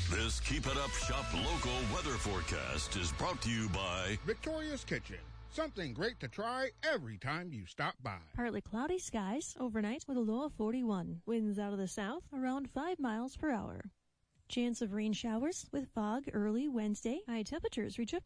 This Keep It Up Shop local weather forecast is brought to you by Victoria's Kitchen. Something great to try every time you stop by. Partly cloudy skies overnight with a low of 41. Winds out of the south around 5 miles per hour. Chance of rain showers with fog early Wednesday. High temperatures reach up